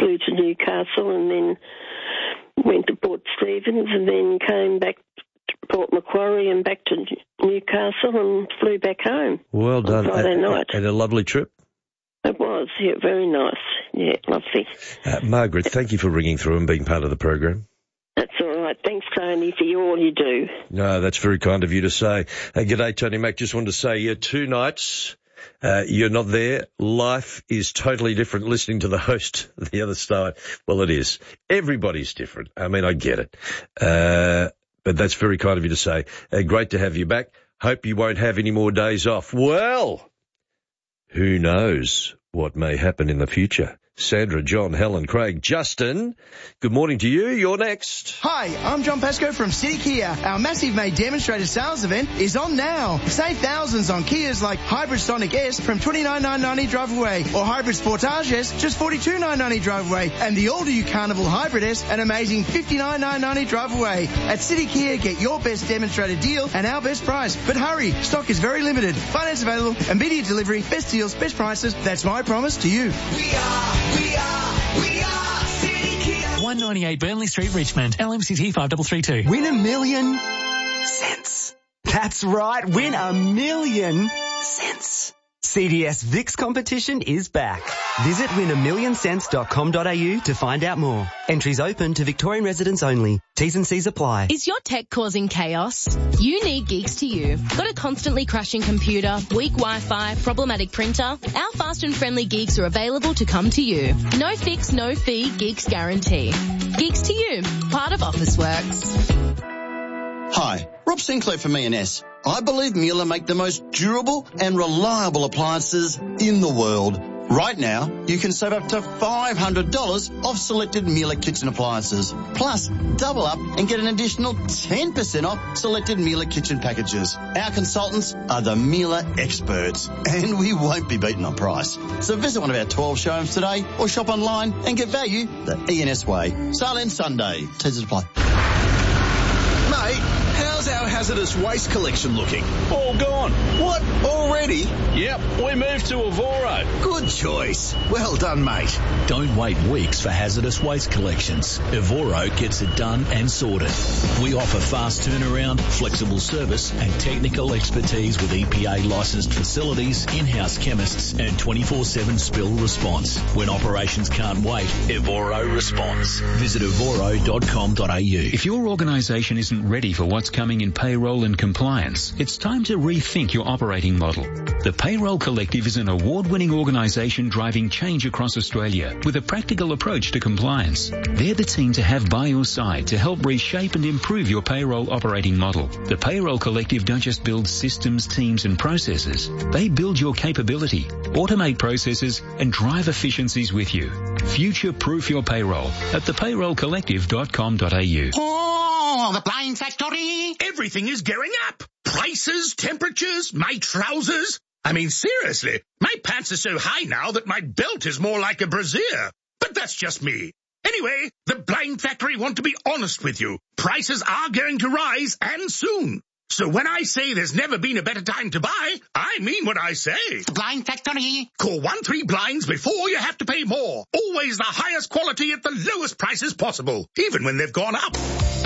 flew to Newcastle and then went to Port Stephens and then came back to Port Macquarie and back to Newcastle and flew back home. Well done. On Friday night. And a lovely trip. It was, yeah, very nice. Yeah, lovely. Margaret, thank you for ringing through and being part of the program. That's all right. Thanks, Tony, for all you do. No, that's very kind of you to say. G'day, Tony Mac. Just wanted to say, 2 nights, you're not there. Life is totally different listening to the host the other side. Well, it is. Everybody's different. I mean, I get it. But that's very kind of you to say. Great to have you back. Hope you won't have any more days off. Well, who knows what may happen in the future? Sandra, John, Helen, Craig, Justin, good morning to you. You're next. Hi, I'm John Pascoe from City Kia. Our massive May demonstrator sales event is on now. Save thousands on Kias like Hybrid Sonic S from $29,990 drive away, or Hybrid Sportage S just $42,990 drive away, and the all-new Carnival Hybrid S an amazing $59,990 drive away. At City Kia, get your best demonstrator deal and our best price. But hurry, stock is very limited. Finance available, immediate delivery, best deals, best prices. That's my promise to you. We are City Kia. 198 Burnley Street, Richmond. LMCT 5332. Win $1 million cents. That's right, win $1 million cents. CDS VIX competition is back. Visit win1millioncents.com.au to find out more. Entries open to Victorian residents only. T's and C's apply. Is your tech causing chaos? You need Geeks to You. Got a constantly crashing computer, weak Wi-Fi, problematic printer? Our fast and friendly Geeks are available to come to you. No fix, no fee, Geeks guarantee. Geeks to You, part of Officeworks. Hi, Rob Sinclair from E&S. I believe Miele make the most durable and reliable appliances in the world. Right now, you can save up to $500 off selected Miele kitchen appliances. Plus, double up and get an additional 10% off selected Miele kitchen packages. Our consultants are the Miele experts, and we won't be beaten on price. So visit one of our 12 showrooms today or shop online and get value the E&S way. Sale ends Sunday. Teasers apply. Mate, how's our hazardous waste collection looking? All gone. What? Already? Yep, we moved to Evoro. Good choice. Well done, mate. Don't wait weeks for hazardous waste collections. Evoro gets it done and sorted. We offer fast turnaround, flexible service and technical expertise with EPA licensed facilities, in-house chemists and 24/7 spill response. When operations can't wait, Evoro responds. Visit evoro.com.au. If your organisation isn't ready for what's coming in payroll and compliance, it's time to rethink your operating model. The Payroll Collective is an award-winning organisation driving change across Australia with a practical approach to compliance. They're the team to have by your side to help reshape and improve your payroll operating model. The Payroll Collective don't just build systems, teams and processes. They build your capability, automate processes and drive efficiencies with you. Future-proof your payroll at thepayrollcollective.com.au. Oh, the Blind Factory! Everything is going up. Prices, temperatures, my trousers. I mean, seriously, my pants are so high now that my belt is more like a brassiere. But that's just me. Anyway, the Blind Factory want to be honest with you. Prices are going to rise, and soon. So when I say there's never been a better time to buy, I mean what I say. The Blind Factory. Call 13Blinds before you have to pay more. Always the highest quality at the lowest prices possible, even when they've gone up.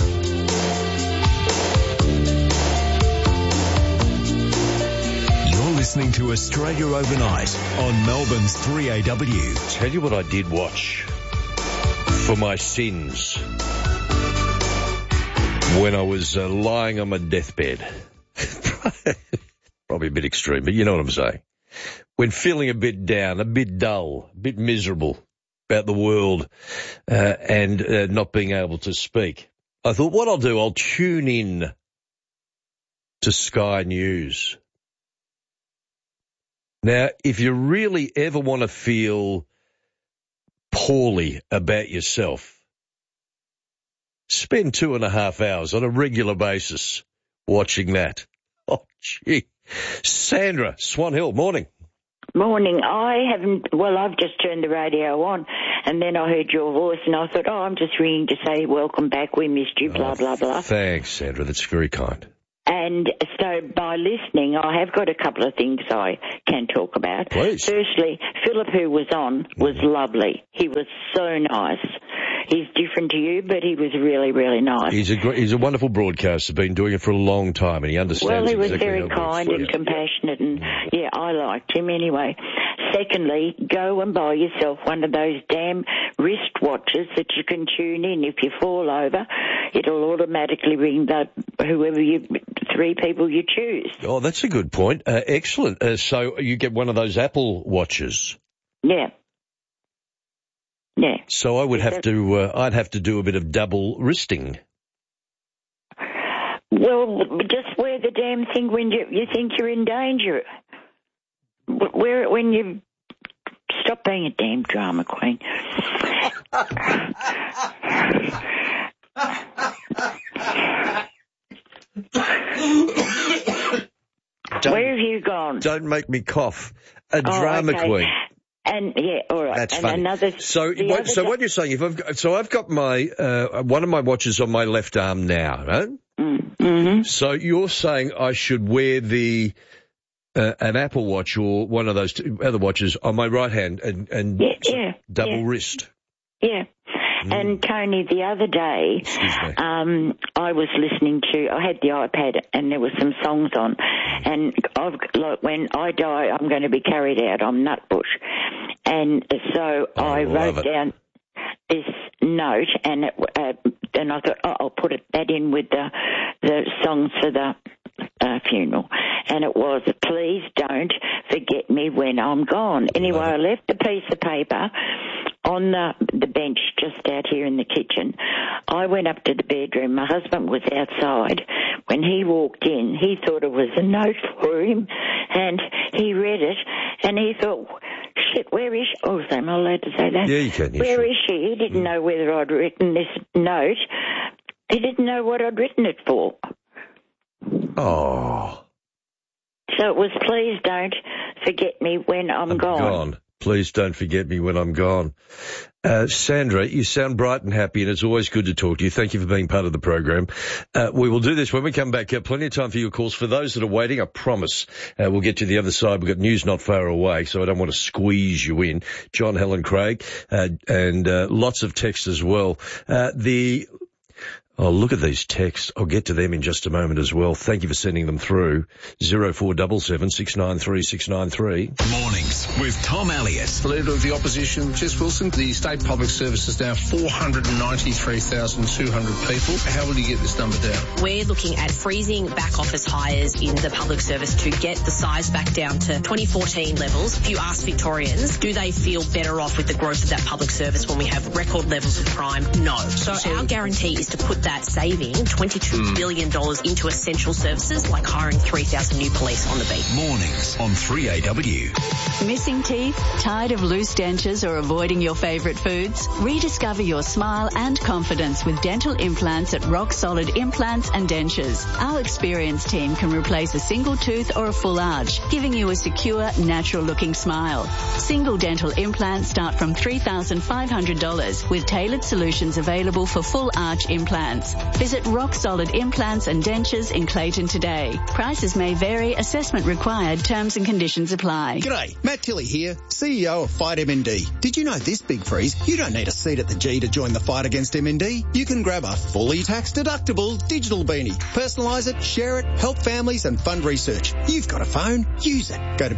You're listening to Australia Overnight on Melbourne's 3AW. Tell you what I did watch for my sins when I was lying on my deathbed. Probably a bit extreme, but you know what I'm saying. When feeling a bit down, a bit dull, a bit miserable about the world and not being able to speak, I thought what I'll do, I'll tune in to Sky News. Now, if you really ever want to feel poorly about yourself, spend 2.5 hours on a regular basis watching that. Oh, gee. Sandra, Swan Hill, morning. Morning. I've just turned the radio on and then I heard your voice and I thought, I'm just ringing to say welcome back. We missed you, blah, blah, blah. Thanks, Sandra. That's very kind. And so by listening, I have got a couple of things I can talk about. Please. Firstly, Philip, who was on, was lovely. He was so nice. He's different to you, but he was really, really nice. He's a wonderful broadcaster, been doing it for a long time, and he understands. Well, he was exactly very kind and compassionate, and yeah, I liked him anyway. Secondly, go and buy yourself one of those damn wristwatches that you can tune in. If you fall over, it'll automatically ring three people you choose. Oh, that's a good point. Excellent. So you get one of those Apple watches. Yeah. Yeah. So I would have to. I'd have to do a bit of double wristing. Well, just wear the damn thing when you think you're in danger. Wear it when you stop being a damn drama queen. Where have you gone? Don't make me cough. A drama queen. And yeah, all right. That's and funny. So what you're saying? I've got my one of my watches on my left arm now, right? Mm-hmm. So you're saying I should wear an Apple Watch or one of those other watches on my right hand and double wrist. Yeah. And Tony, the other day, I was listening I had the iPad and there were some songs on, and when I die, I'm going to be carried out. I'm Nutbush, and so I wrote down this note, and I thought, I'll put that in with the songs for the funeral, and it was, please don't forget me when I'm gone. Anyway, I left a piece of paper on the bench just out here in the kitchen. I went up to the bedroom. My husband was outside. When he walked in, he thought it was a note for him, and he read it, and he thought, shit, where is she? Oh, am I allowed to say that? Yeah, you can. Where is she? He didn't know whether I'd written this note. He didn't know what I'd written it for. Oh. So it was, please don't forget me when I'm gone. Please don't forget me when I'm gone. Sandra, you sound bright and happy, and it's always good to talk to you. Thank you for being part of the program. We will do this when we come back. Plenty of time for your calls. For those that are waiting, I promise we'll get to the other side. We've got news not far away, so I don't want to squeeze you in. John, Helen, Craig, and lots of texts as well. Oh, look at these texts. I'll get to them in just a moment as well. Thank you for sending them through. 0477 693 693. Mornings with Tom Elliott. The Leader of the Opposition, Jess Wilson. The State Public Service is now 493,200 people. How will you get this number down? We're looking at freezing back office hires in the public service to get the size back down to 2014 levels. If you ask Victorians, do they feel better off with the growth of that public service when we have record levels of crime? No. So our guarantee is to put that saving $22 billion into essential services like hiring 3,000 new police on the beat. Mornings on 3AW. Missing teeth? Tired of loose dentures or avoiding your favourite foods? Rediscover your smile and confidence with dental implants at Rock Solid Implants and Dentures. Our experienced team can replace a single tooth or a full arch, giving you a secure, natural-looking smile. Single dental implants start from $3,500 with tailored solutions available for full arch implants. Visit Rock Solid Implants and Dentures in Clayton today. Prices may vary, assessment required, terms and conditions apply. G'day, Matt Tilley here, CEO of Fight MND. Did you know this big freeze? You don't need a seat at the G to join the fight against MND. You can grab a fully tax-deductible digital beanie. Personalise it, share it, help families and fund research. You've got a phone, use it. Go to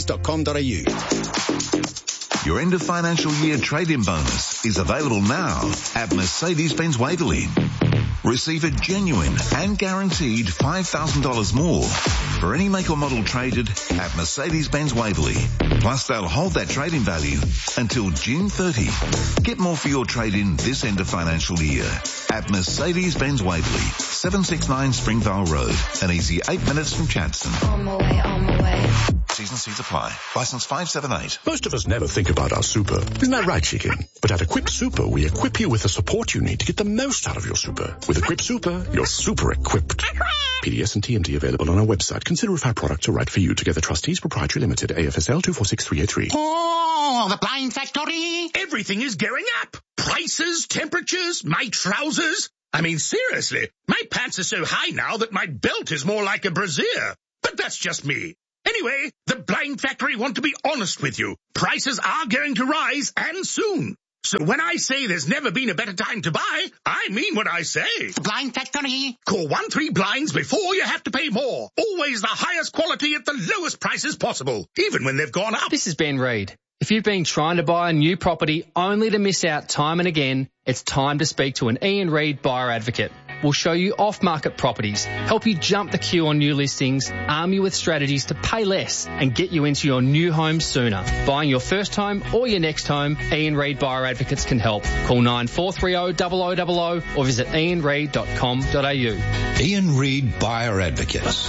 bigfreeze.com.au. Your end of financial year trade-in bonus is available now at Mercedes-Benz Waverley. Receive a genuine and guaranteed $5,000 more for any make or model traded at Mercedes-Benz Waverley. Plus, they'll hold that trade-in value until June 30. Get more for your trade-in this end of financial year at Mercedes-Benz Waverley, 769 Springvale Road, an easy 8 minutes from Chadstone. On my way. T's and C's apply. License 578. Most of us never think about our super. Isn't that right, Chicken? But at Equip Super, we equip you with the support you need to get the most out of your super. With Equip Super, you're super equipped. PDS and TMD available on our website. Consider if our products are right for you. Together Trustees Proprietary Limited, AFSL 246383. Oh, the Blind Factory! Everything is going up. Prices, temperatures, my trousers. I mean, seriously, my pants are so high now that my belt is more like a brassiere. But that's just me. Anyway, the Blind Factory want to be honest with you. Prices are going to rise, and soon. So when I say there's never been a better time to buy, I mean what I say. Blind Factory. Call 13Blinds before you have to pay more. Always the highest quality at the lowest prices possible, even when they've gone up. This is Ben Reid. If you've been trying to buy a new property only to miss out time and again, it's time to speak to an Ian Reid buyer advocate. We'll show you off-market properties, help you jump the queue on new listings, arm you with strategies to pay less and get you into your new home sooner. Buying your first home or your next home, Ian Reid Buyer Advocates can help. Call 9430 0000 or visit ianreid.com.au. Ian Reid Buyer Advocates.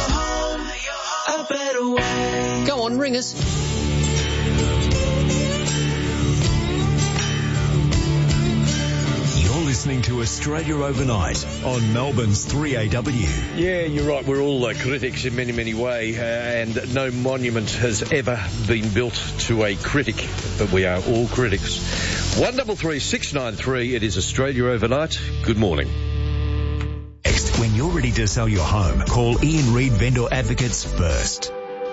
Go on, ring us. Listening to Australia Overnight on Melbourne's 3AW. Yeah, you're right. We're all critics in many, many ways, and no monument has ever been built to a critic, but we are all critics. 133 693. It is Australia Overnight. Good morning. Next, when you're ready to sell your home, call Ian Reid Vendor Advocates first.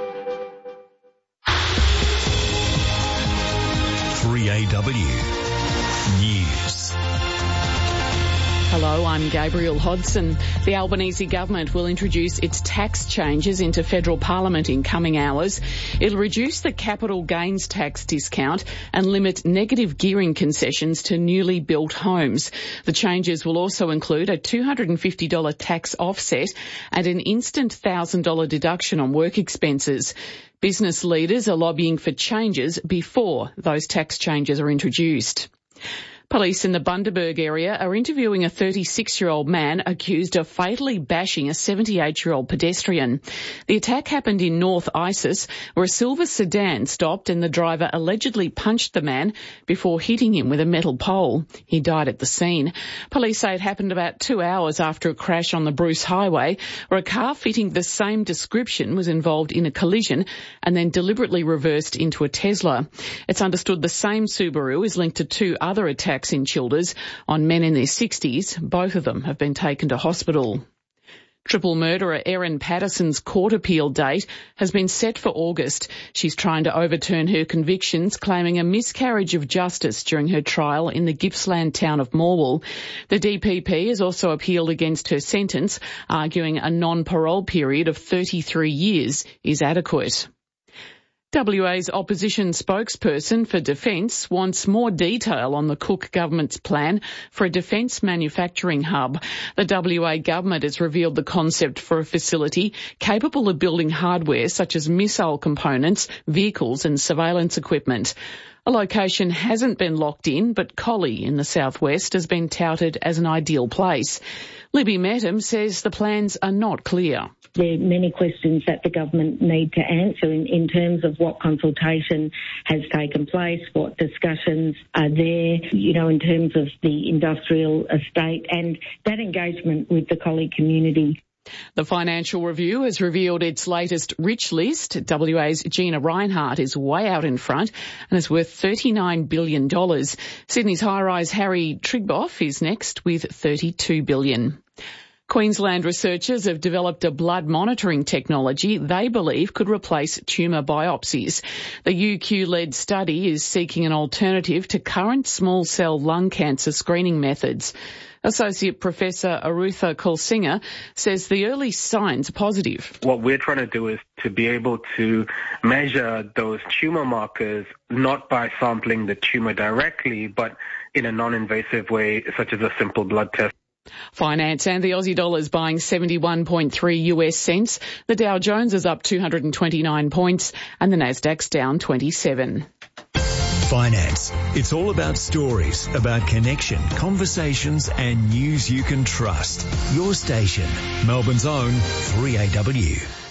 3AW News. Hello, I'm Gabrielle Hodson. The Albanese government will introduce its tax changes into federal parliament in coming hours. It'll reduce the capital gains tax discount and limit negative gearing concessions to newly built homes. The changes will also include a $250 tax offset and an instant $1,000 deduction on work expenses. Business leaders are lobbying for changes before those tax changes are introduced. Police in the Bundaberg area are interviewing a 36-year-old man accused of fatally bashing a 78-year-old pedestrian. The attack happened in North Isis, where a silver sedan stopped and the driver allegedly punched the man before hitting him with a metal pole. He died at the scene. Police say it happened about 2 hours after a crash on the Bruce Highway, where a car fitting the same description was involved in a collision and then deliberately reversed into a Tesla. It's understood the same Subaru is linked to 2 other attacks in Childers on men in their 60s. Both of them have been taken to hospital. Triple murderer Erin Patterson's court appeal date has been set for August. She's trying to overturn her convictions, claiming a miscarriage of justice during her trial in the Gippsland town of Morwell. The DPP has also appealed against her sentence, arguing a non-parole period of 33 years is adequate. WA's opposition spokesperson for Defence wants more detail on the Cook government's plan for a defence manufacturing hub. The WA government has revealed the concept for a facility capable of building hardware such as missile components, vehicles and surveillance equipment. A location hasn't been locked in, but Collie in the southwest has been touted as an ideal place. Libby Metham says the plans are not clear. There are many questions that the government need to answer in terms of what consultation has taken place, what discussions are there, in terms of the industrial estate and that engagement with the Collie community. The Financial Review has revealed its latest rich list. WA's Gina Reinhardt is way out in front and is worth $39 billion. Sydney's high-rise Harry Trigboff is next with $32 billion. Queensland researchers have developed a blood monitoring technology they believe could replace tumour biopsies. The UQ-led study is seeking an alternative to current small cell lung cancer screening methods. Associate Professor Arutha Kulsinger says the early signs are positive. What we're trying to do is to be able to measure those tumour markers not by sampling the tumour directly, but in a non-invasive way, such as a simple blood test. Finance and the Aussie dollar is buying 71.3 US cents. The Dow Jones is up 229 points and the Nasdaq's down 27. Finance. It's all about stories, about connection, conversations and news you can trust. Your station, Melbourne's own 3AW.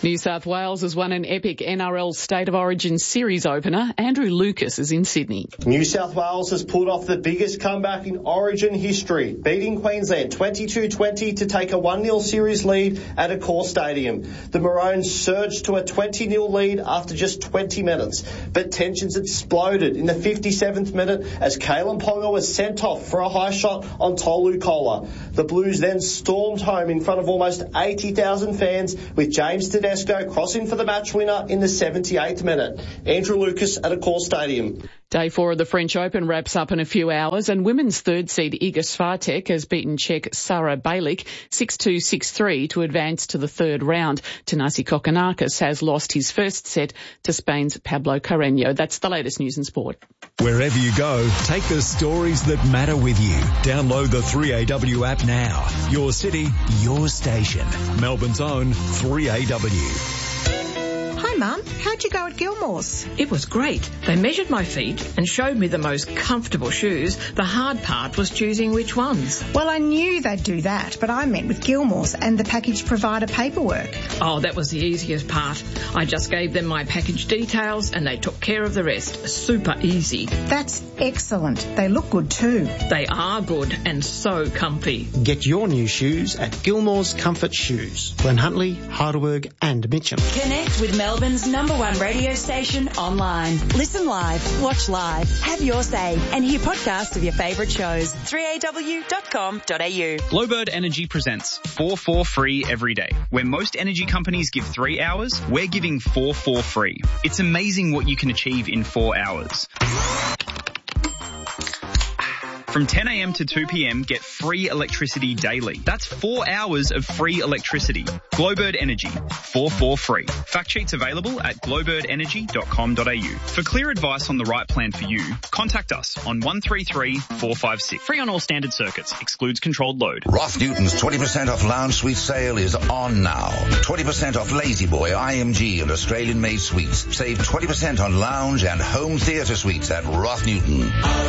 New South Wales has won an epic NRL State of Origin series opener. Andrew Lucas is in Sydney. New South Wales has pulled off the biggest comeback in Origin history, beating Queensland 22-20 to take a 1-0 series lead at Accor Stadium. The Maroons surged to a 20-0 lead after just 20 minutes, but tensions exploded in the 57th minute as Kalen Ponga was sent off for a high shot on Tolu Kola. The Blues then stormed home in front of almost 80,000 fans, with James Tedesco crossing for the match winner in the 78th minute. Andrew Lucas at Accor Stadium. Day 4 of the French Open wraps up in a few hours, and women's third seed Iga Swiatek has beaten Czech Sara Balic 6-2, 6-3 to advance to the third round. Thanasi Kokkinakis has lost his first set to Spain's Pablo Carreño. That's the latest news and sport. Wherever you go, take the stories that matter with you. Download the 3AW app now. Your city, your station. Melbourne's own 3AW. Hi Mum, how'd you go at Gilmore's? It was great. They measured my feet and showed me the most comfortable shoes. The hard part was choosing which ones. Well, I knew they'd do that, but I met with Gilmore's and the package provider paperwork. Oh, that was the easiest part. I just gave them my package details and they took care of the rest. Super easy. That's excellent. They look good too. They are good and so comfy. Get your new shoes at Gilmore's Comfort Shoes. Glen Huntly, Heidelberg and Mitcham. Connect with Melbourne's #1 radio station online. Listen live, watch live, have your say and hear podcasts of your favourite shows. 3aw.com.au. Glowbird Energy presents 4 free every day. Where most energy companies give 3 hours, we're giving 4 free. It's amazing what you can achieve in 4 hours. From 10 a.m. to 2 p.m, get free electricity daily. That's 4 hours of free electricity. Glowbird Energy, 4 free. Fact sheets available at glowbirdenergy.com.au. For clear advice on the right plan for you, contact us on 133 456. Free on all standard circuits. Excludes controlled load. Roth Newton's 20% off lounge suite sale is on now. 20% off Lazy Boy, IMG and Australian-made suites. Save 20% on lounge and home theatre suites at Roth Newton.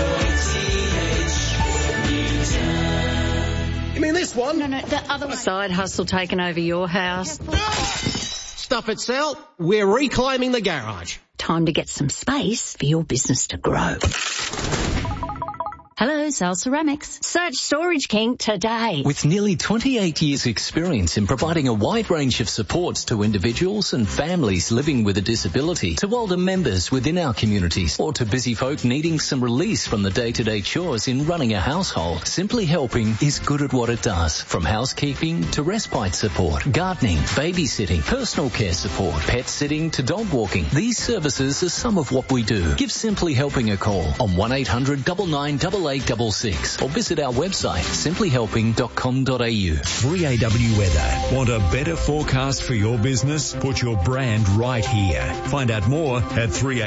You mean this one? No, the other one. Side hustle taking over your house. Stuff it, Sal. We're reclaiming the garage. Time to get some space for your business to grow. Hello, Sal Ceramics. Search Storage King today. With nearly 28 years' experience in providing a wide range of supports to individuals and families living with a disability, to older members within our communities, or to busy folk needing some release from the day-to-day chores in running a household, Simply Helping is good at what it does. From housekeeping to respite support, gardening, babysitting, personal care support, pet sitting to dog walking. These services are some of what we do. Give Simply Helping a call on 1-800-998866 or visit our website simplyhelping.com.au. 3AW Weather. Want a better forecast for your business? Put your brand right here. Find out more at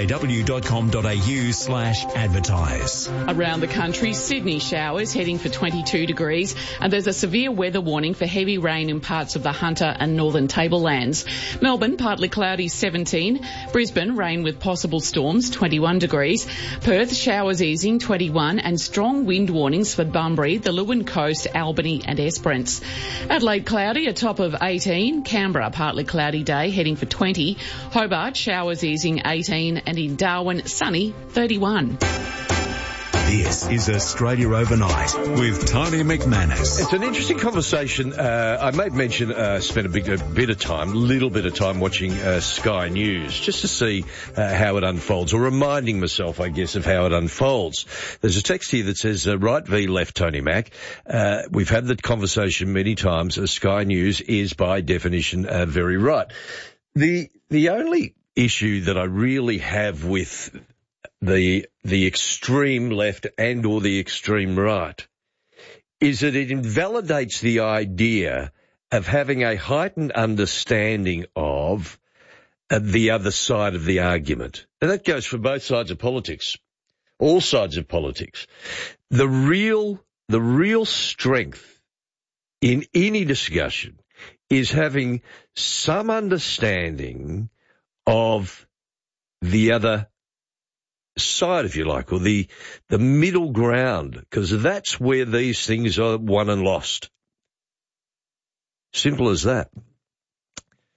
3aw.com.au/advertise. Around the country, Sydney showers heading for 22 degrees, and there's a severe weather warning for heavy rain in parts of the Hunter and Northern Tablelands. Melbourne, partly cloudy, 17. Brisbane, rain with possible storms, 21 degrees. Perth, showers easing, 21, and strong wind warnings for Bunbury, the Lewin Coast, Albany and Esperance. Adelaide, cloudy, a top of 18. Canberra, partly cloudy day, heading for 20. Hobart, showers easing, 18. And in Darwin, sunny, 31. This is Australia Overnight with Tony McManus. It's an interesting conversation. I made mention, spent a little bit of time watching Sky News just to see how it unfolds, or reminding myself, I guess, of how it unfolds. There's a text here that says, right v left, Tony Mac. We've had the conversation many times. Sky News is by definition very right. The only issue that I really have with the extreme left and or the extreme right is that it invalidates the idea of having a heightened understanding of the other side of the argument. And that goes for both sides of politics, all sides of politics. The real strength in any discussion is having some understanding of the other side, if you like, or the middle ground, because that's where these things are won and lost. Simple as that.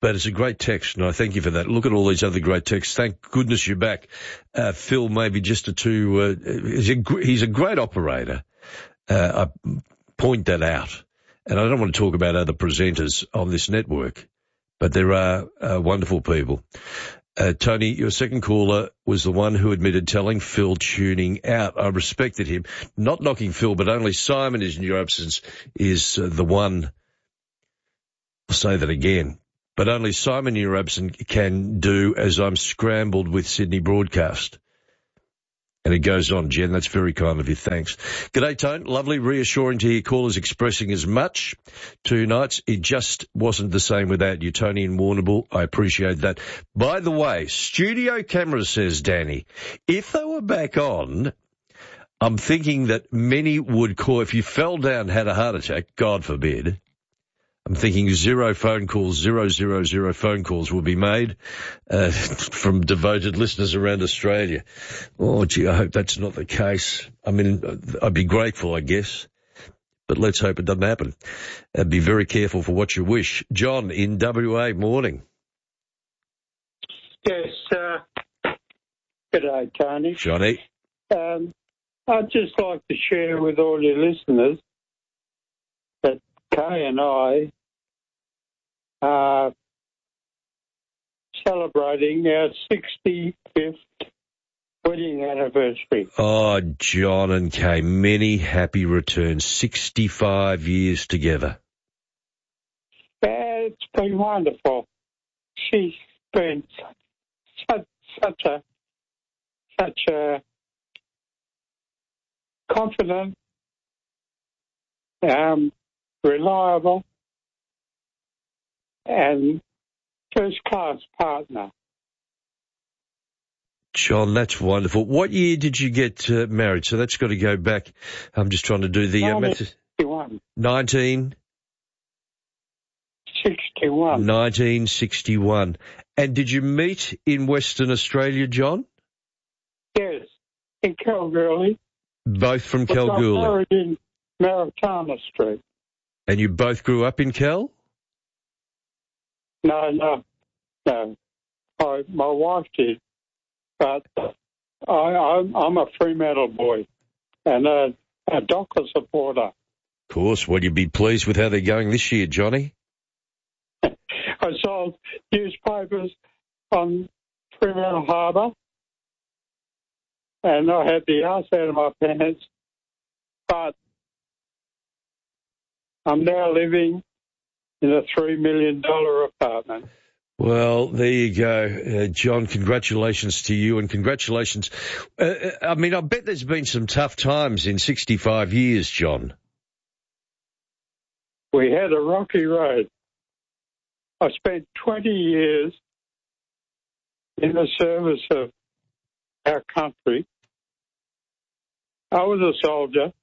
But it's a great text, and I thank you for that. Look at all these other great texts. Thank goodness you're back. Phil, maybe just he's a great operator. I point that out. And I don't want to talk about other presenters on this network, but there are wonderful people. Tony, your second caller was the one who admitted telling Phil tuning out. I respected him. Not knocking Phil, but only Simon in your absence is the one. I'll say that again. But only Simon in your absence can do as I'm scrambled with Sydney Broadcast. And it goes on, Jen. That's very kind of you. Thanks. G'day, Tone. Lovely, reassuring to hear callers expressing as much. 2 nights. It just wasn't the same without you, Tony and Warrnambool. I appreciate that. By the way, studio cameras, says Danny. If they were back on, I'm thinking that many would call, if you fell down, had a heart attack, God forbid, I'm thinking 0 phone calls, 000 phone calls will be made from devoted listeners around Australia. Oh, gee, I hope that's not the case. I mean, I'd be grateful, I guess, but let's hope it doesn't happen. Be very careful for what you wish. John in WA, morning. Yes, good day, Tony. Johnny. I'd just like to share with all your listeners that Kay and I are celebrating our 65th wedding anniversary. Oh, John and Kay, many happy returns. 65 years together. Yeah, it's been wonderful. She's been such a confident, reliable and first-class partner. John, that's wonderful. What year did you get married? So that's got to go back. I'm just trying to do the... 1961. 1961. And did you meet in Western Australia, John? Yes, in Kalgoorlie. Both from Kalgoorlie? I married in Maritana Street. And you both grew up in Cal? No. My wife did, but I'm a Fremantle boy and a Docker supporter. Of course. Well, you'd be pleased with how they're going this year, Johnny. I sold newspapers on Fremantle Harbour, and I had the arse out of my pants, but I'm now living in a $3 million apartment. Well, there you go. John, congratulations to you and congratulations. I mean, I bet there's been some tough times in 65 years, John. We had a rocky road. I spent 20 years in the service of our country. I was a soldier,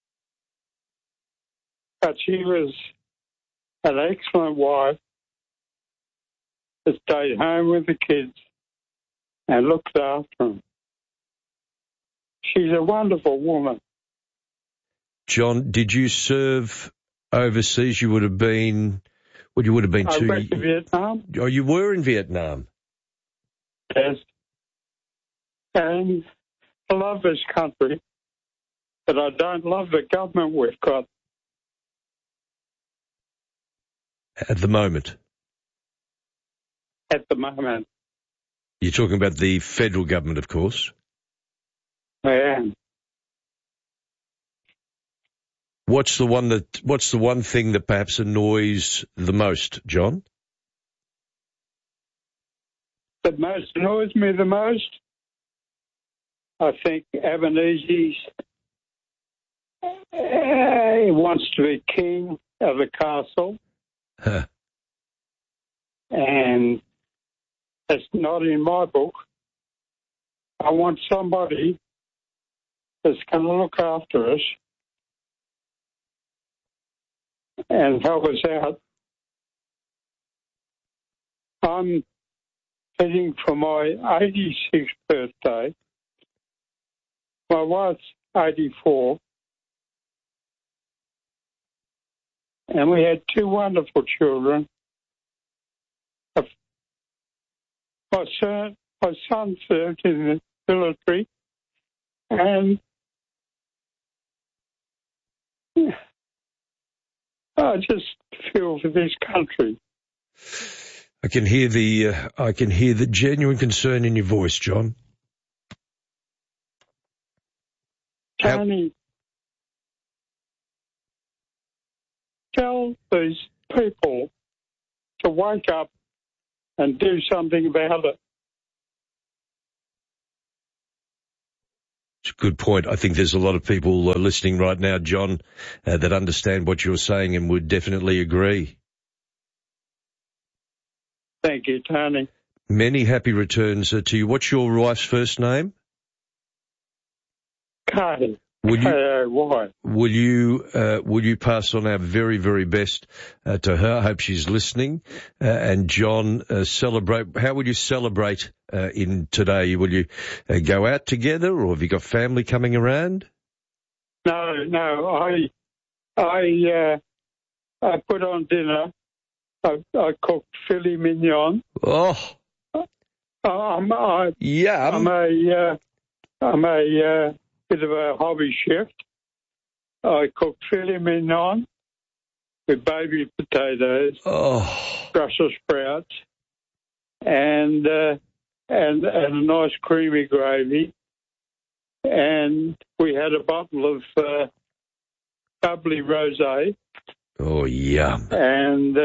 but she was an excellent wife that stayed home with the kids and looked after them. She's a wonderful woman. John, did you serve overseas? You would have been... Well, you would have been I went to Vietnam. Oh, you were in Vietnam? Yes. And I love this country, but I don't love the government we've got. At the moment? At the moment. You're talking about the federal government, of course? I am. What's the one thing that perhaps annoys the most, John? That most annoys me the most? I think Albanese wants to be king of the castle. Huh. And that's not in my book. I want somebody that's going to look after us and help us out. I'm heading for my 86th birthday. My wife's 84. And we had 2 wonderful children, a my son served in the military, and I just feel for this country. I can hear the genuine concern in your voice, John. Tony, tell these people to wake up and do something about it. It's a good point. I think there's a lot of people listening right now, John, that understand what you're saying and would definitely agree. Thank you, Tony. Many happy returns to you. What's your wife's first name? Cardi. Will you pass on our very, very best to her? I hope she's listening. And John, celebrate. How will you celebrate in today? Will you go out together, or have you got family coming around? No. I put on dinner. I cooked filet mignon. Oh. I'm a bit of a hobby chef. I cooked filet mignon with baby potatoes, Brussels sprouts, and a nice creamy gravy. And we had a bottle of bubbly rosé. Oh, yum. And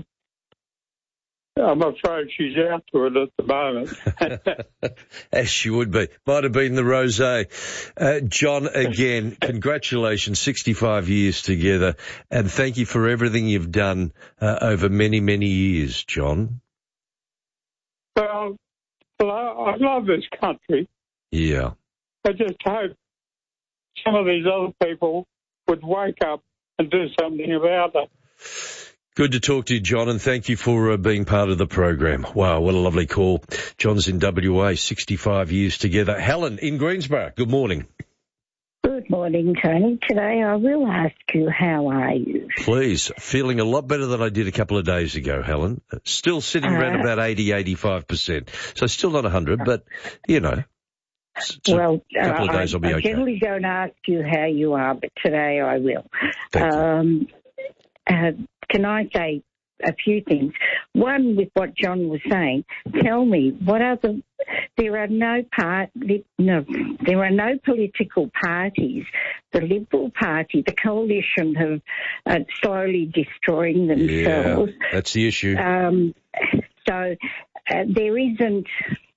I'm afraid she's out to it at the moment. As she would be. Might have been the rosé. John, again, congratulations, 65 years together, and thank you for everything you've done over many, many years, John. Well, I love this country. Yeah. I just hope some of these other people would wake up and do something about it. Good to talk to you, John, and thank you for being part of the program. Wow, what a lovely call. John's in WA, 65 years together. Helen in Greensborough, good morning. Good morning, Tony. Today I will ask you, how are you? Please. Feeling a lot better than I did a couple of days ago, Helen. Still sitting around about 80-85%. So still not 100, but, you know. Well, a couple of days I'll be okay. I generally don't ask you how you are, but today I will. Thank you. Can I say a few things? One, with what John was saying, tell me, there are no political parties. The Liberal Party, the coalition have slowly destroying themselves. Yeah, that's the issue. So there isn't,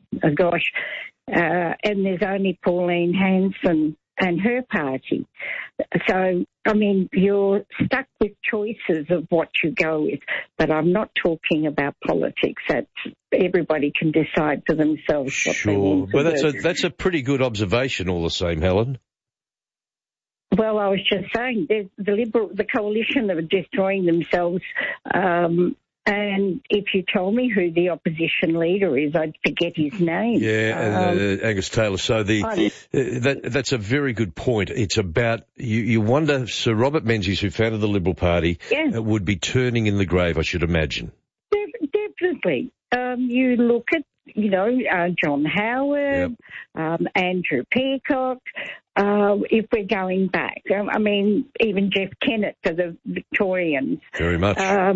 and there's only Pauline Hanson and her party. So, I mean, you're stuck with choices of what you go with, but I'm not talking about politics. Everybody can decide for themselves what they want to do. But that's a pretty good observation all the same, Helen. Well, I was just saying, there's the coalition that are destroying themselves. And if you told me who the opposition leader is, I'd forget his name. Yeah, Angus Taylor. So that's a very good point. It's about, you wonder, Sir Robert Menzies, who founded the Liberal Party, would be turning in the grave, I should imagine. Definitely. You look at, John Howard, Andrew Peacock, if we're going back. I mean, even Jeff Kennett for the Victorians. Very much.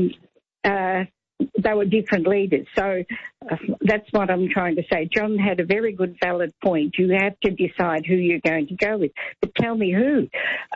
They were different leaders. So that's what I'm trying to say. John had a very good, valid point. You have to decide who you're going to go with. But tell me who.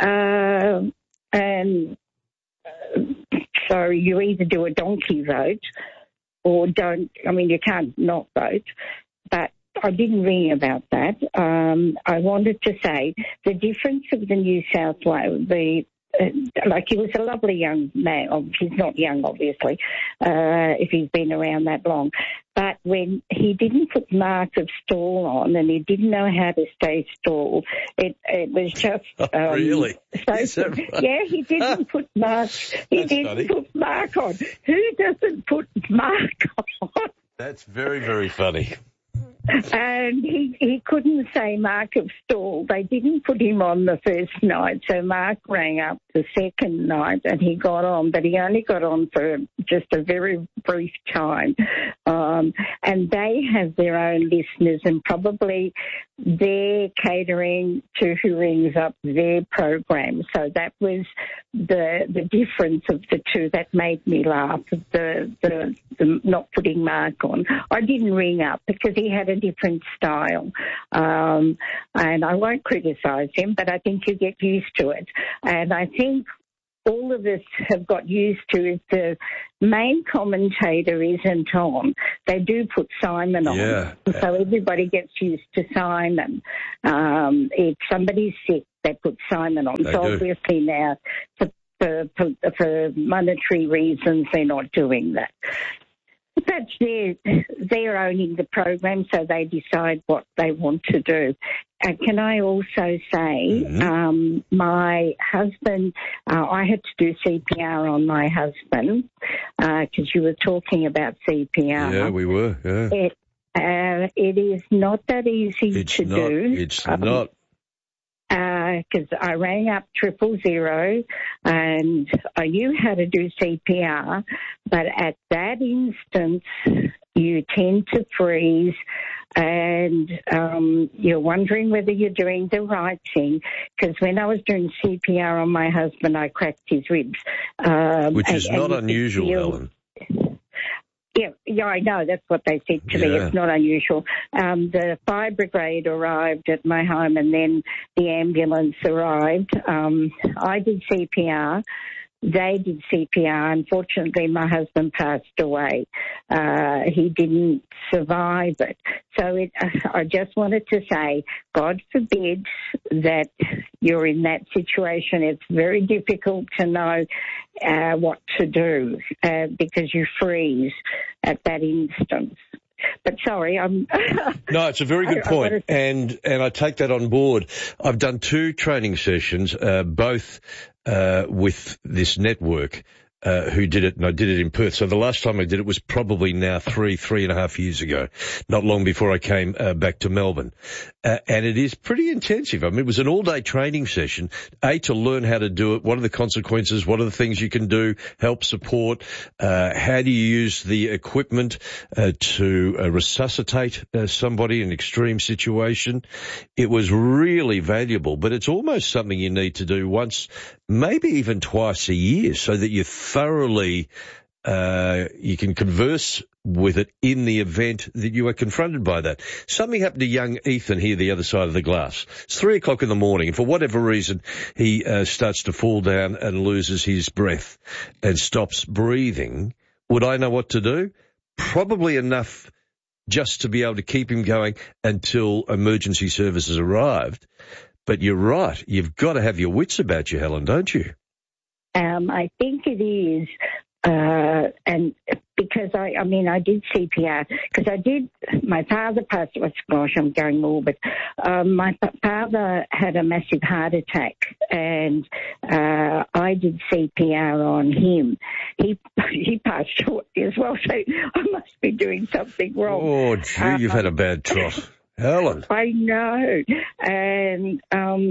So you either do a donkey vote or don't. I mean, you can't not vote. But I didn't ring about that. I wanted to say the difference of the New South Wales, he was a lovely young man. He's not young, obviously, if he's been around that long. But when he didn't put mark of stall on and he didn't know how to stay stall, it was just... really? Is that right? Yeah, he didn't put mark. Put mark on. Who doesn't put mark on? That's very, very funny. And he couldn't say Mark have stalled. They didn't put him on the first night, so Mark rang up the second night and he got on, but he only got on for just a very brief time. And they have their own listeners, and probably they're catering to who rings up their program. So that was the difference of the two that made me laugh, the not putting Mark on. I didn't ring up because he had a different style. And I won't criticise him, but I think you get used to it. And I think all of us have got used to if the main commentator isn't on, they do put Simon on. Yeah. So everybody gets used to Simon. If somebody's sick, they put Simon on. They so do. obviously now, for monetary reasons, they're not doing that. That's they're owning the program, so they decide what they want to do. Can I also say, my husband, I had to do CPR on my husband, because you were talking about CPR. Yeah, we were, yeah. It is not that easy to do. It's not. Because I rang up 000 and I knew how to do CPR, but at that instance you tend to freeze and you're wondering whether you're doing the right thing. Because when I was doing CPR on my husband, I cracked his ribs. Which is not unusual, Helen. Yeah, I know. That's what they said to me. It's not unusual. The fire brigade arrived at my home and then the ambulance arrived. I did CPR. They did CPR. Unfortunately, my husband passed away. He didn't survive it. So I just wanted to say, God forbid that you're in that situation. It's very difficult to know what to do because you freeze at that instance. But sorry, No, it's a very good point, and I take that on board. I've done 2 training sessions, both with this network, who did it, and I did it in Perth. So the last time I did it was probably now 3.5 years ago, not long before I came back to Melbourne. And it is pretty intensive. I mean, it was an all-day training session, to learn how to do it, what are the consequences, what are the things you can do, help support, how do you use the equipment to resuscitate somebody in an extreme situation. It was really valuable, but it's almost something you need to do once, maybe even twice a year, so that you thoroughly you can converse with it in the event that you are confronted by that. Something happened to young Ethan here the other side of the glass. It's 3:00 in the morning, and for whatever reason he starts to fall down and loses his breath and stops breathing. Would I know what to do? Probably enough just to be able to keep him going until emergency services arrived. But you're right, you've got to have your wits about you, Helen, don't you? I think it is, and because I did CPR, because my father passed away, gosh, I'm going morbid. My father had a massive heart attack, and I did CPR on him. He passed away as well, so I must be doing something wrong. Oh, gee, you've had a bad trot. Helen. I know, and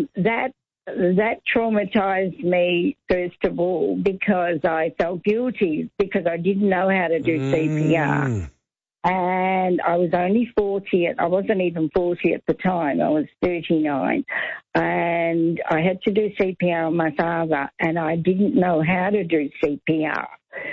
that traumatized me, first of all, because I felt guilty because I didn't know how to do CPR. And I was only 40. I wasn't even 40 at the time. I was 39. And I had to do CPR on my father, and I didn't know how to do CPR.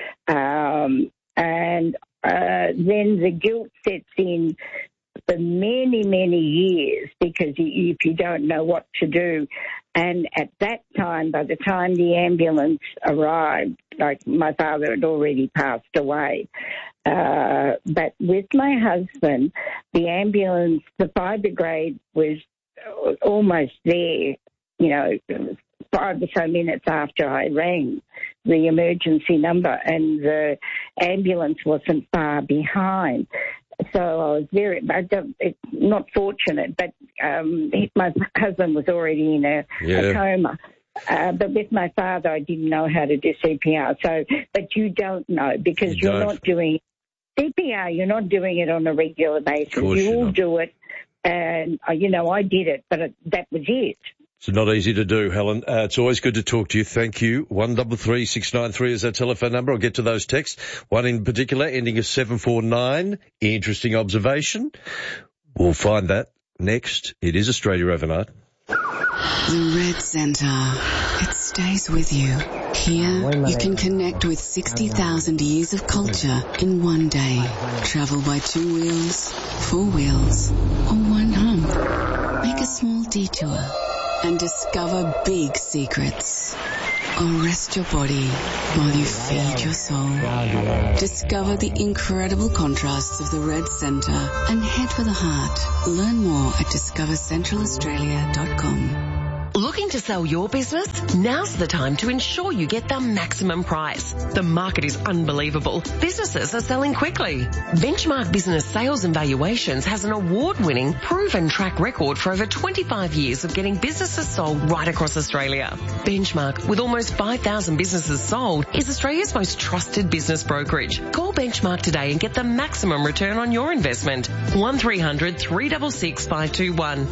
And then the guilt sets in for many, many years because if you don't know what to do. And at that time, by the time the ambulance arrived, like my father had already passed away. But with my husband, the ambulance, the fire brigade was almost there, 5 or so minutes after I rang the emergency number, and the ambulance wasn't far behind. So I was not fortunate, but my husband was already in a coma. But with my father, I didn't know how to do CPR. So, but you don't know because you're not doing CPR, you're not doing it on a regular basis. You all do it, and, I did it, but that was it. It's not easy to do, Helen. It's always good to talk to you. Thank you. 133693 is our telephone number. I'll get to those texts. One in particular, ending in 749. Interesting observation. We'll find that next. It is Australia Overnight. The Red Centre. It stays with you. Here, you can connect with 60,000 years of culture in one day. Travel by 2 wheels, 4 wheels, or one hump. Make a small detour and discover big secrets. Or rest your body while you feed your soul. Discover the incredible contrasts of the Red Centre and head for the heart. Learn more at discovercentralaustralia.com. Looking to sell your business? Now's the time to ensure you get the maximum price. The market is unbelievable. Businesses are selling quickly. Benchmark Business Sales and Valuations has an award-winning, proven track record for over 25 years of getting businesses sold right across Australia. Benchmark, with almost 5,000 businesses sold, is Australia's most trusted business brokerage. Call Benchmark today and get the maximum return on your investment. 1300 366 521.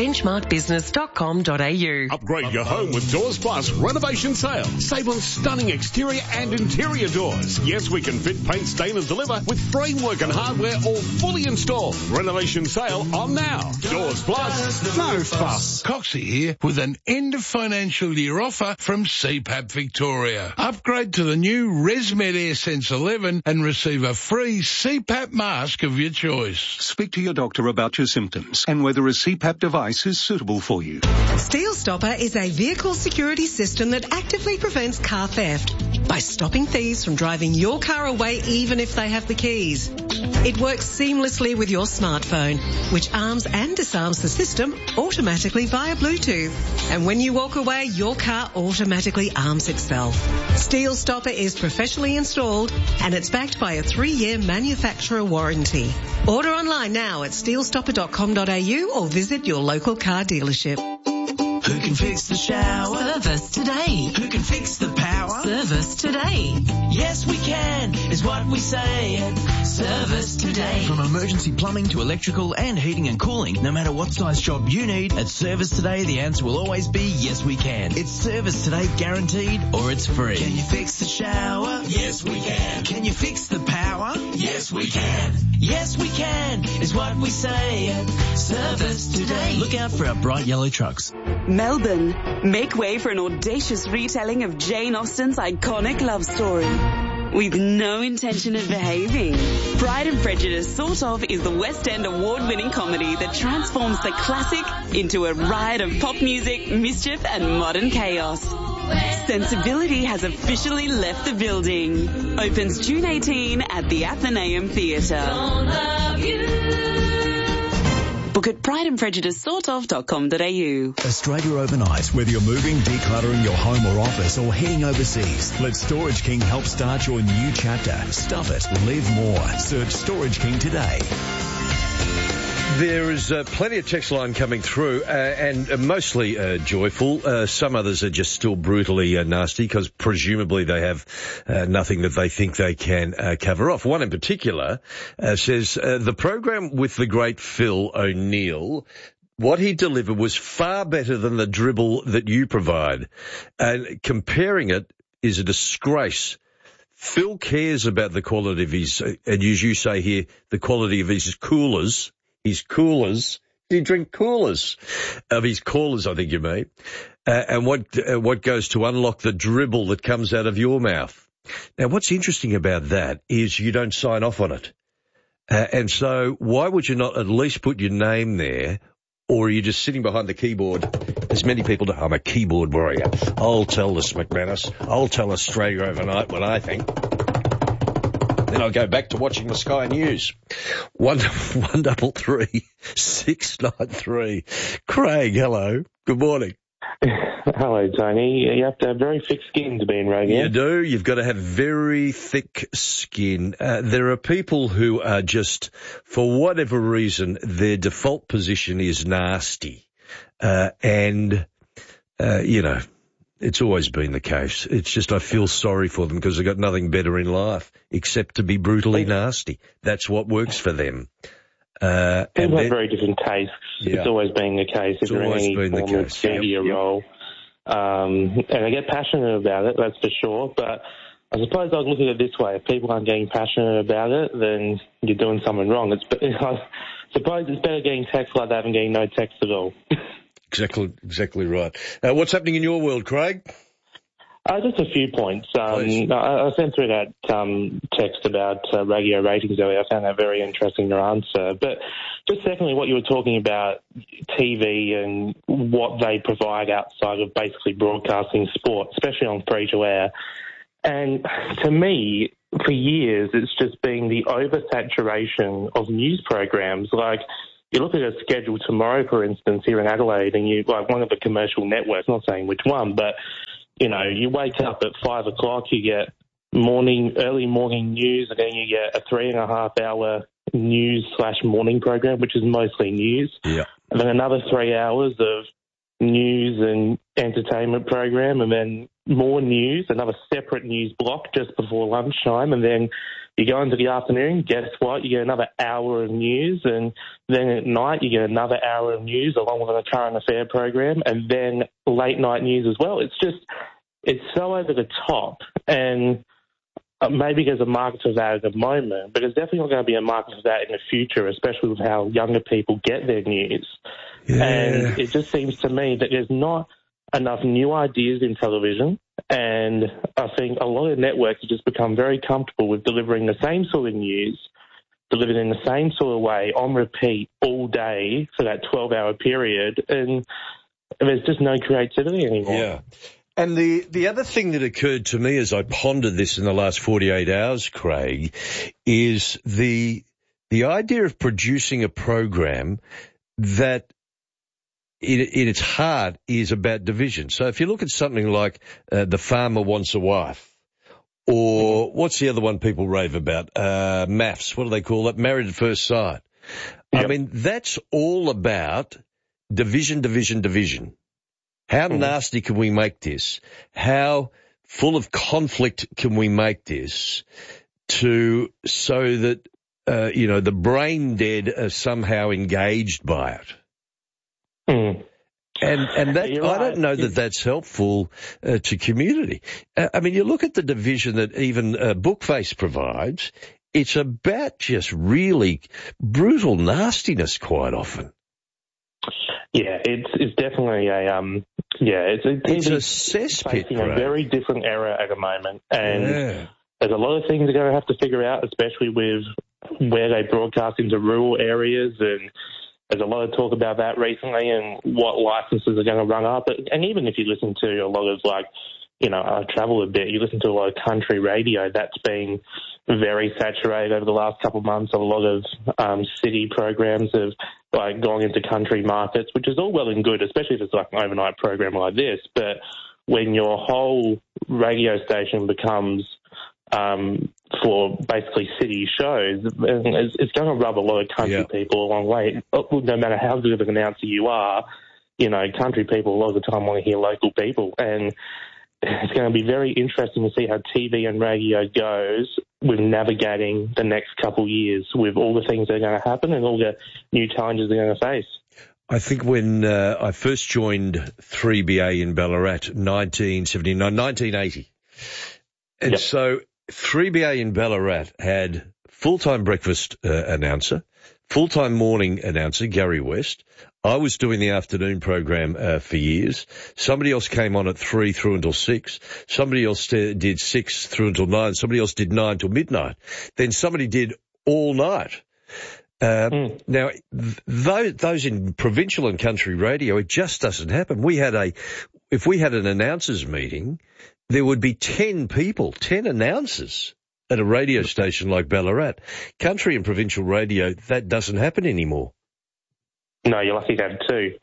benchmarkbusiness.com.au. Upgrade your home with Doors Plus renovation sale. Save on stunning exterior and interior doors. Yes, we can fit, paint, stain and deliver with framework and hardware all fully installed. Renovation sale on now. Doors Plus. No fuss. Coxie here with an end of financial year offer from CPAP Victoria. Upgrade to the new ResMed AirSense 11 and receive a free CPAP mask of your choice. Speak to your doctor about your symptoms and whether a CPAP device is suitable for you. Steel Stopper is a vehicle security system that actively prevents car theft by stopping thieves from driving your car away even if they have the keys. It works seamlessly with your smartphone, which arms and disarms the system automatically via Bluetooth. And when you walk away, your car automatically arms itself. Steel Stopper is professionally installed and it's backed by a 3-year manufacturer warranty. Order online now at steelstopper.com.au or visit your local car dealership. Who can fix the shower? Service today. Who can fix the power? Service today. Yes, we can, is what we say at Service Today. From emergency plumbing to electrical and heating and cooling, no matter what size job you need, at Service Today, the answer will always be yes, we can. It's Service Today guaranteed or it's free. Can you fix the shower? Yes, we can. Can you fix the power? Yes, we can. Yes, we can, is what we say at Service Today. Look out for our bright yellow trucks. Melbourne, make way for an audacious retelling of Jane Austen's iconic love story. With no intention of behaving. Pride and Prejudice Sort Of is the West End award-winning comedy that transforms the classic into a riot of pop music, mischief and modern chaos. Sensibility has officially left the building. Opens June 18 at the Athenaeum Theatre. Book at prideandprejudicesortof.com.au. Australia Overnight. Whether you're moving, decluttering your home or office, or heading overseas, let Storage King help start your new chapter. Stuff it. Live more. Search Storage King today. There is plenty of text line coming through, and mostly joyful. Some others are just still brutally nasty because presumably they have nothing that they think they can cover off. One in particular says, the program with the great Phil O'Neill, what he delivered was far better than the dribble that you provide. And comparing it is a disgrace. Phil cares about the quality of his, and as you say here, the quality of his coolers. His coolers. You drink coolers of his callers, I think you mean. And what goes to unlock the dribble that comes out of your mouth. Now, what's interesting about that is you don't sign off on it. And so why would you not at least put your name there, or are you just sitting behind the keyboard? As many people do. I'm a keyboard warrior. I'll tell this McManus. I'll tell Australia Overnight what I think. Then I'll go back to watching the Sky News. 133 693. Craig, hello. Good morning. Hello, Tony. You have to have very thick skin to be in radio. You do. You've got to have very thick skin. There are people who are just, for whatever reason, their default position is nasty. You know, It's always been the case. It's just I feel sorry for them because they've got nothing better in life except to be brutally nasty. That's what works for them. People have very different tastes. Yeah. It's always been the case. If you're in any form of media role. And I get passionate about it, that's for sure. But I suppose I'd look at it this way. If people aren't getting passionate about it, then you're doing something wrong. I suppose it's better getting text like that than getting no text at all. Exactly right. What's happening in your world, Craig? Just a few points. I sent through that text about radio ratings earlier. I found that very interesting, your answer. But just secondly, what you were talking about, TV and what they provide outside of basically broadcasting sport, especially on free-to-air. And to me, for years, it's just been the oversaturation of news programs. Like, you look at a schedule tomorrow, for instance, here in Adelaide, and you like one of the commercial networks, not saying which one, but you know, you wake up at 5 o'clock, you get early morning news, and then you get a 3.5 hour news/morning program, which is mostly news. Yeah. And then another 3 hours of news and entertainment program, and then more news, another separate news block just before lunchtime, and then you go into the afternoon, guess what? You get another hour of news, and then at night you get another hour of news along with a current affair program, and then late night news as well. It's so over the top, and maybe there's a market for that at the moment, but there's definitely not going to be a market for that in the future, especially with how younger people get their news. Yeah. And it just seems to me that there's not enough new ideas in television, and I think a lot of networks have just become very comfortable with delivering the same sort of news, delivered in the same sort of way, on repeat all day for that 12-hour period, and there's just no creativity anymore. Yeah. And the other thing that occurred to me as I pondered this in the last 48 hours, Craig, is the idea of producing a program that in its heart is about division. So if you look at something like The Farmer Wants a Wife, or what's the other one people rave about? MAFS, what do they call that? Married at First Sight. Yep. I mean, that's all about division. How nasty can we make this? How full of conflict can we make this so that, the brain dead are somehow engaged by it? And that, right. I don't know that that's helpful to community. I mean, you look at the division that even Bookface provides, it's about just really brutal nastiness quite often. Yeah, it's definitely it's a cesspit. Facing a very different era at the moment, and there's a lot of things they're going to have to figure out, especially with where they broadcast into rural areas, and there's a lot of talk about that recently and what licenses are going to run up. And even if you listen to a lot of I travel a bit, you listen to a lot of country radio, that's been very saturated over the last couple of months. A lot of city programs have gone into country markets, which is all well and good, especially if it's like an overnight program like this. But when your whole radio station becomes for basically city shows, it's going to rub a lot of country people a long way. No matter how good of an announcer you are, country people a lot of the time want to hear local people. And it's going to be very interesting to see how TV and radio goes with navigating the next couple of years with all the things that are going to happen and all the new challenges they're going to face. I think when I first joined 3BA in Ballarat, 1980, and so 3BA in Ballarat had full-time breakfast announcer, full-time morning announcer, Gary West. I was doing the afternoon program for years. Somebody else came on at 3 through until 6. Somebody else did 6 through until 9. Somebody else did 9 till midnight. Then somebody did all night. Now, those in provincial and country radio, it just doesn't happen. If we had an announcers meeting, there would be 10 people, 10 announcers at a radio station like Ballarat. Country and provincial radio, that doesn't happen anymore. No, you're lucky to have 2.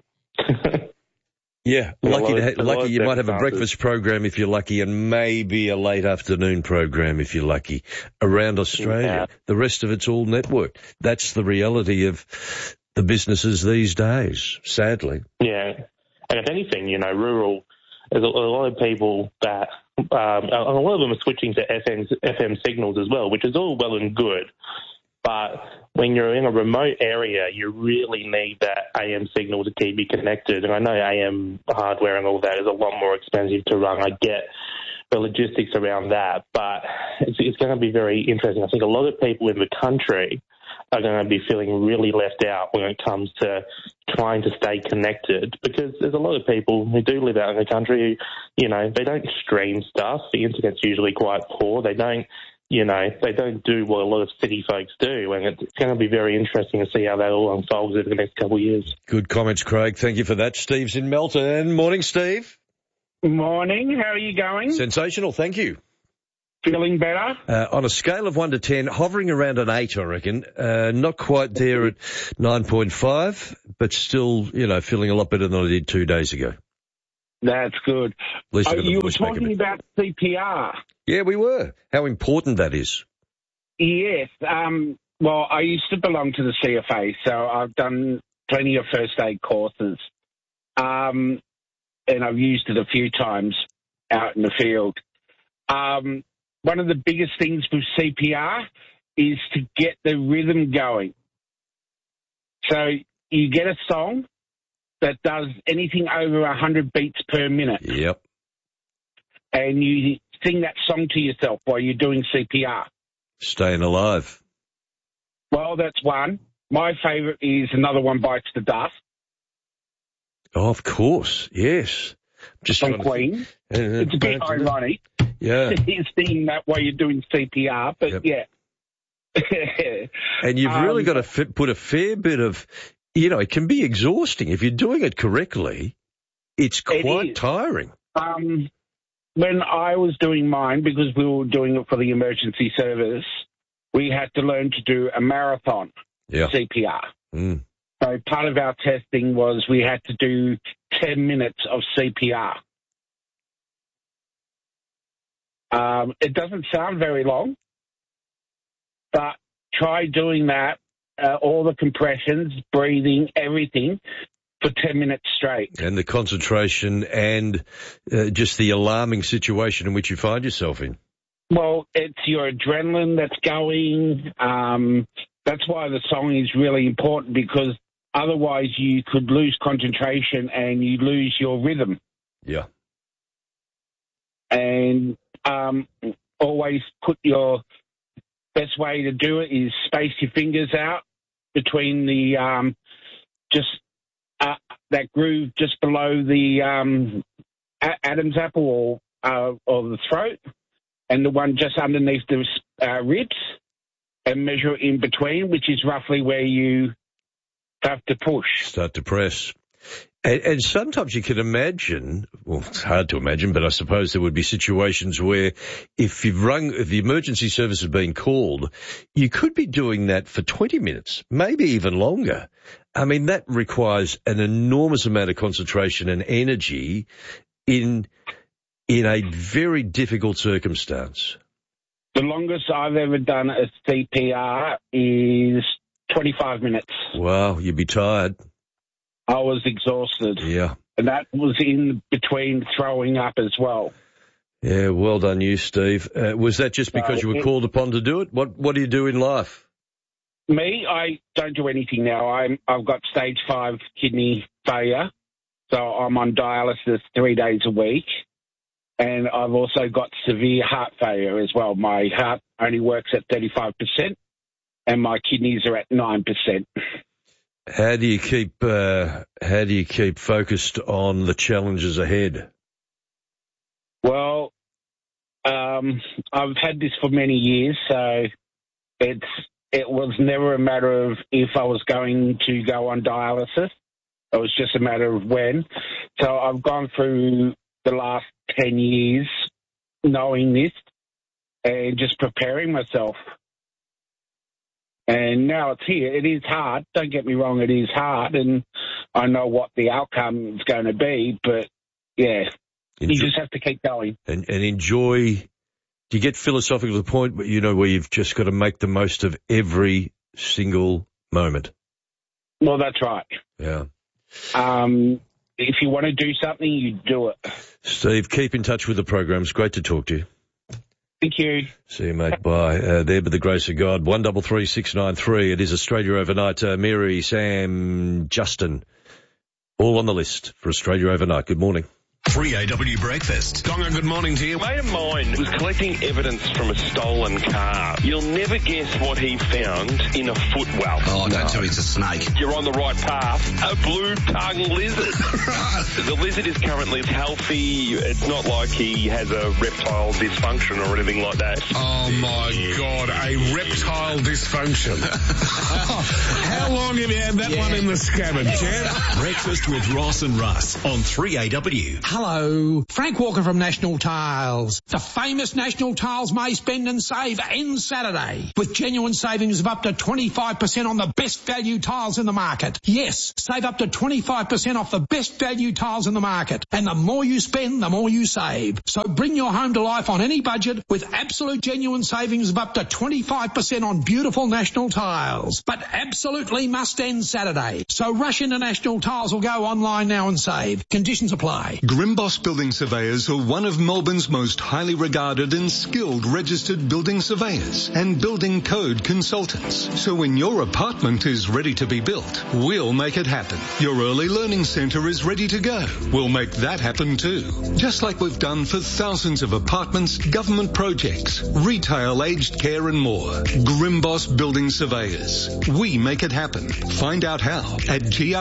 Yeah, lucky you might have a breakfast program if you're lucky, and maybe a late afternoon program if you're lucky around Australia. Yeah. The rest of it's all networked. That's the reality of the businesses these days, sadly. Yeah, and if anything, rural there's a lot of people that, a lot of them are switching to FM signals as well, which is all well and good. But when you're in a remote area, you really need that AM signal to keep you connected. And I know AM hardware and all that is a lot more expensive to run. I get the logistics around that, but it's going to be very interesting. I think a lot of people in the country are going to be feeling really left out when it comes to trying to stay connected, because there's a lot of people who do live out in the country who, they don't stream stuff. The internet's usually quite poor. They don't do what a lot of city folks do, and it's going to be very interesting to see how that all unfolds over the next couple of years. Good comments, Craig. Thank you for that. Steve's in Melton. Morning, Steve. Morning. How are you going? Sensational, thank you. Feeling better? On a scale of 1 to 10, hovering around an 8, I reckon. Not quite there at 9.5, but still, feeling a lot better than I did 2 days ago. That's good. You were talking about CPR. Yeah, we were. How important that is. Yes. Well, I used to belong to the CFA, so I've done plenty of first aid courses. And I've used it a few times out in the field. One of the biggest things with CPR is to get the rhythm going. So you get a song that does anything over 100 beats per minute. Yep. And you sing that song to yourself while you're doing CPR. Staying alive. Well, that's one. My favourite is Another One Bites the Dust. Oh, of course, yes. Just from Queen. It's a bit ironic. Yeah. You're singing that while you're doing CPR, but yeah. And you've really got to put a fair bit of, it can be exhausting. If you're doing it correctly, it's quite tiring. When I was doing mine, because we were doing it for the emergency service, we had to learn to do a marathon CPR. Mm. So part of our testing was we had to do 10 minutes of CPR. It doesn't sound very long, but try doing that, all the compressions, breathing, everything, for 10 minutes straight. And the concentration and just the alarming situation in which you find yourself in. Well, it's your adrenaline that's going. That's why the song is really important, because otherwise you could lose concentration and you lose your rhythm. Yeah. And always put your best way to do it is space your fingers out between the that groove just below the Adam's apple or the throat, and the one just underneath the ribs, and measure in between, which is roughly where you have to push. Start to press. And sometimes you can imagine, well, it's hard to imagine, but I suppose there would be situations where if the emergency service has been called, you could be doing that for 20 minutes, maybe even longer. I mean, that requires an enormous amount of concentration and energy in a very difficult circumstance. The longest I've ever done a CPR is 25 minutes. Wow, you'd be tired. I was exhausted. Yeah. And that was in between throwing up as well. Yeah, well done you, Steve. Was that just because you were called upon to do it? What do you do in life? Me, I don't do anything now. I've got stage 5 kidney failure, so I'm on dialysis 3 days a week. And I've also got severe heart failure as well. My heart only works at 35%, and my kidneys are at 9%. How do you keep focused on the challenges ahead? Well, I've had this for many years, so it was never a matter of if I was going to go on dialysis. It was just a matter of when. So I've gone through the last 10 years knowing this and just preparing myself. And now it's here. It is hard. Don't get me wrong, it is hard, and I know what the outcome is going to be, but, yeah, you just have to keep going. And enjoy. Do you get philosophical to the point where you've just got to make the most of every single moment? Well, that's right. Yeah. if you want to do something, you do it. Steve, keep in touch with the program. It's great to talk to you. Thank you. See you, mate. Bye. There, by the grace of God, 133693. It is Australia Overnight. Mary, Sam, Justin, all on the list for Australia Overnight. Good morning. 3AW Breakfast. Donga, good morning to you. A mate of mine was collecting evidence from a stolen car. You'll never guess what he found in a foot well. Oh, don't tell me it's a snake. You're on the right path. A blue-tongued lizard. The lizard is currently healthy. It's not like he has a reptile dysfunction or anything like that. Oh, my God, a reptile dysfunction. How long have you had that one in the scabbard, Jeff? Breakfast with Ross and Russ on 3AW. Hello, Frank Walker from National Tiles. The famous National Tiles May Spend and Save ends Saturday with genuine savings of up to 25% on the best value tiles in the market. Yes, save up to 25% off the best value tiles in the market. And the more you spend, the more you save. So bring your home to life on any budget with absolute genuine savings of up to 25% on beautiful National Tiles. But absolutely must end Saturday. So rush into National Tiles or go online now and save. Conditions apply. Grimboss Building Surveyors are one of Melbourne's most highly regarded and skilled registered building surveyors and building code consultants. So when your apartment is ready to be built, we'll make it happen. Your early learning centre is ready to go. We'll make that happen too. Just like we've done for thousands of apartments, government projects, retail, aged care and more. Grimboss Building Surveyors. We make it happen. Find out how at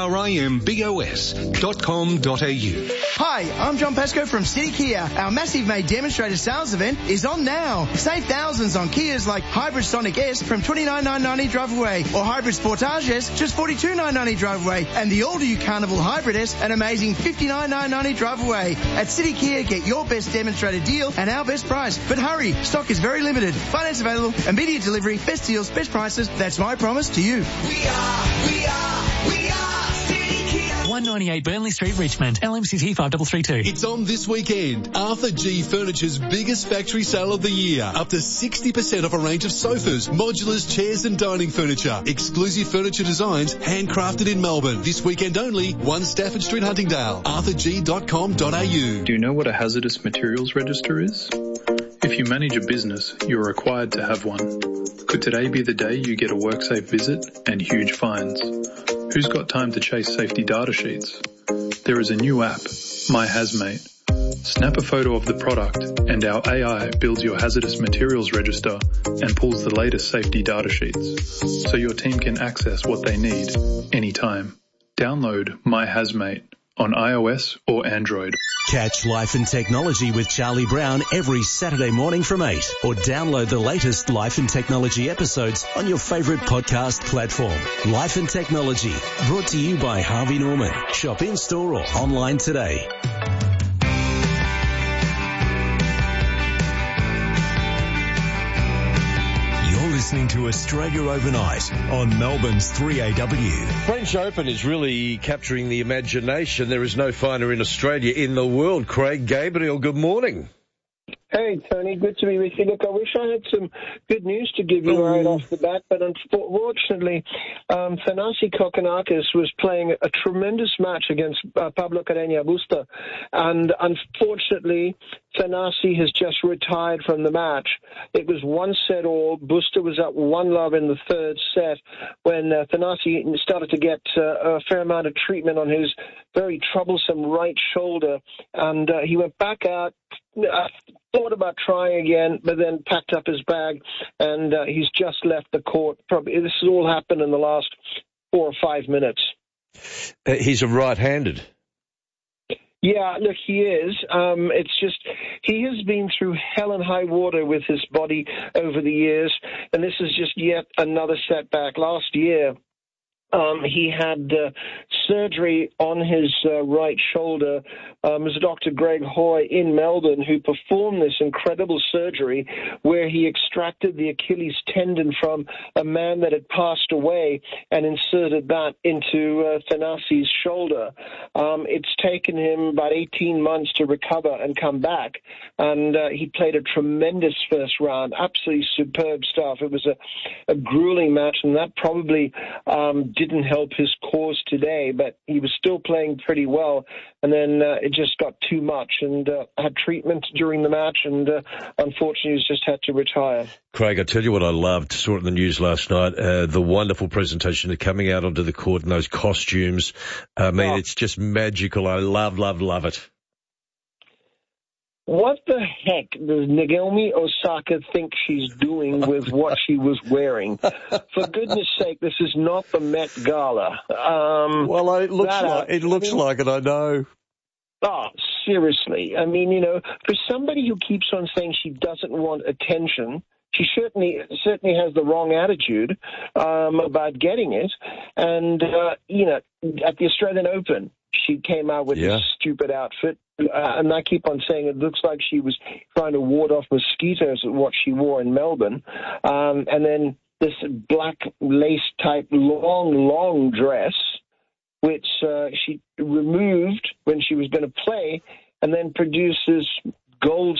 grimbos.com.au. Hi, I'm John Pesco from City Kia. Our massive May demonstrator sales event is on now. Save thousands on Kias like Hybrid Sonic S from $29,990 drive away, or Hybrid Sportage S just $42,990 drive away, and the all-new Carnival Hybrid S an amazing $59,990 drive away. At City Kia, get your best demonstrator deal and our best price. But hurry, stock is very limited. Finance available, immediate delivery, best deals, best prices. That's my promise to you. We are City Kia. 198 Burnley Street, Richmond. LMCT 5332. It's on this weekend. Arthur G Furniture's biggest factory sale of the year. Up to 60% off a range of sofas, modulars, chairs and dining furniture. Exclusive furniture designs handcrafted in Melbourne. This weekend only, 1 Stafford Street, Huntingdale. arthurg.com.au. Do you know what a hazardous materials register is? If you manage a business, you're required to have one. Could today be the day you get a WorkSafe visit and huge fines? Who's got time to chase safety data sheets? There is a new app, My Hazmate. Snap a photo of the product and our AI builds your hazardous materials register and pulls the latest safety data sheets so your team can access what they need anytime. Download My Hazmate on iOS or Android. Catch Life and Technology with Charlie Brown every Saturday morning from 8, or download the latest Life and Technology episodes on your favourite podcast platform. Life and Technology, brought to you by Harvey Norman. Shop in-store or online today. Listening to Australia Overnight on Melbourne's 3AW. French Open is really capturing the imagination. There is no finer in Australia, in the world. Craig Gabriel, good morning. Hey, Tony, good to be with you. Look, I wish I had some good news to give you right off the bat, but unfortunately, Thanasi Kokkinakis was playing a tremendous match against Pablo Carreño Busta, and unfortunately, Thanasi has just retired from the match. It was 1-set-all. Busta was up 1-love in the third set when Thanasi started to get a fair amount of treatment on his very troublesome right shoulder, and he went back out, thought about trying again, but then packed up his bag, and he's just left the court. Probably this has all happened in the last 4 or 5 minutes. He's a right-handed. Yeah, look, he is. It's just he has been through hell and high water with his body over the years, and this is just yet another setback. Last year, he had surgery on his right shoulder. It was Dr. Greg Hoy in Melbourne who performed this incredible surgery where he extracted the Achilles tendon from a man that had passed away and inserted that into Thanasi's shoulder. It's taken him about 18 months to recover and come back, and he played a tremendous first round, absolutely superb stuff. It was a grueling match, and that probably didn't help his cause today, but he was still playing pretty well. And then it just got too much, and had treatment during the match, and unfortunately he's just had to retire. Craig, I tell you what I loved, saw it in the news last night, the wonderful presentation of coming out onto the court in those costumes. I mean, It's just magical. I love it. What the heck does Naomi Osaka think she's doing with what she was wearing? For goodness sake, this is not the Met Gala. Well, it looks like it, I know. Oh, seriously. I mean, for somebody who keeps on saying she doesn't want attention, she certainly has the wrong attitude about getting it. And, at the Australian Open, she came out with this stupid outfit. And I keep on saying it looks like she was trying to ward off mosquitoes at what she wore in Melbourne. And then this black lace-type long dress, which she removed when she was going to play, and then produces gold